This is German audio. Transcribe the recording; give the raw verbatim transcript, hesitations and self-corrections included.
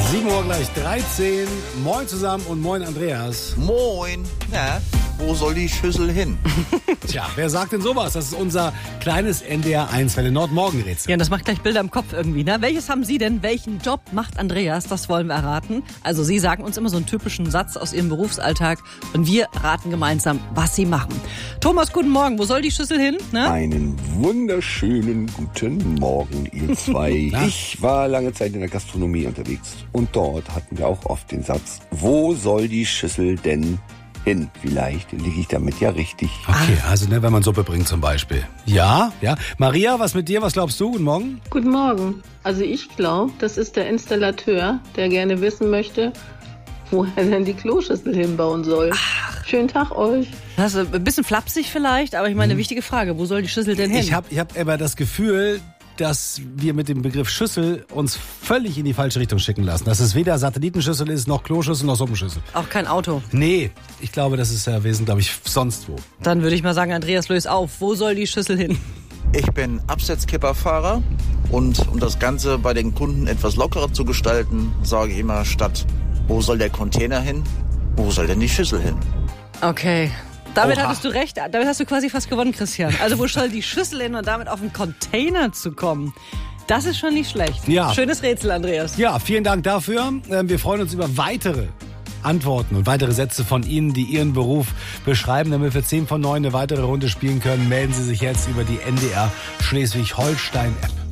sieben Uhr gleich dreizehn. Moin zusammen und moin Andreas. Moin. Na, wo soll die Schüssel hin? Tja, wer sagt denn sowas? Das ist unser kleines N D R eins Welle Nordmorgenrätsel. Ja, das macht gleich Bilder im Kopf irgendwie, ne? Welches haben Sie denn? Welchen Job macht Andreas? Das wollen wir erraten. Also Sie sagen uns immer so einen typischen Satz aus Ihrem Berufsalltag und wir raten gemeinsam, was Sie machen. Thomas, guten Morgen. Wo soll die Schüssel hin? Ne? Einen wunderschönen guten Morgen, ihr zwei. Ich war lange Zeit in der Gastronomie unterwegs und dort hatten wir auch oft den Satz, wo soll die Schüssel denn hin? Vielleicht liege ich damit ja richtig. Okay, also ne, wenn man Suppe bringt zum Beispiel. Ja, ja. Maria, was mit dir? Was glaubst du? Guten Morgen. Guten Morgen. Also ich glaube, das ist der Installateur, der gerne wissen möchte, wo er denn die Kloschüssel hinbauen soll. Ach. Schönen Tag euch. Das ist ein bisschen flapsig vielleicht, aber ich meine, eine wichtige Frage. Wo soll die Schüssel denn hin? Ich habe ich hab aber das Gefühl, dass wir mit dem Begriff Schüssel uns völlig in die falsche Richtung schicken lassen. Dass es weder Satellitenschüssel ist, noch Kloschüssel, noch Suppenschüssel. Auch kein Auto. Nee, ich glaube, das ist ja Wesen, glaube ich, sonst wo. Dann würde ich mal sagen, Andreas, löse auf. Wo soll die Schüssel hin? Ich bin Absetzkipperfahrer und um das Ganze bei den Kunden etwas lockerer zu gestalten, sage ich immer statt, wo soll der Container hin, wo soll denn die Schüssel hin? Okay. Damit Oha. hattest du recht. Damit hast du quasi fast gewonnen, Christian. Also wo soll die Schüssel hin und damit auf den Container zu kommen? Das ist schon nicht schlecht. Ja. Schönes Rätsel, Andreas. Ja, vielen Dank dafür. Wir freuen uns über weitere Antworten und weitere Sätze von Ihnen, die Ihren Beruf beschreiben. Damit wir zehn von neun eine weitere Runde spielen können, melden Sie sich jetzt über die N D R Schleswig-Holstein-App.